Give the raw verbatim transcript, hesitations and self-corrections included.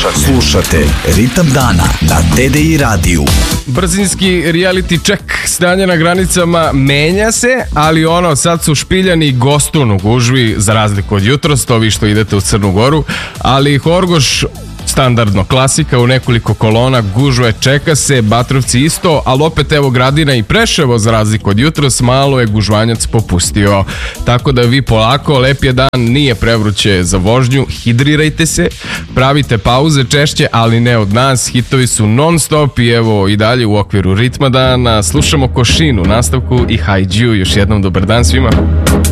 Slušate. Slušate Ritam dana na T D I radiju. Brzinski reality check, stanje na granicama menja se, ali ono, sad su špiljani Gostun u gužvi, za razliku od jutros, to vi što idete u Crnu Goru, ali Horgoš standardno, klasika u nekoliko kolona, gužve, čeka se, Batrovci isto, ali opet evo Gradina i Preševo za razliku od jutros, malo je gužvanjac popustio. Tako da vi polako, lep je dan, nije prevruće za vožnju, hidrirajte se, pravite pauze češće, ali ne od nas, hitovi su non stop i evo i dalje u okviru ritma dana, slušamo Košinu, nastavku i Hajdžiju, još jednom dobar dan svima.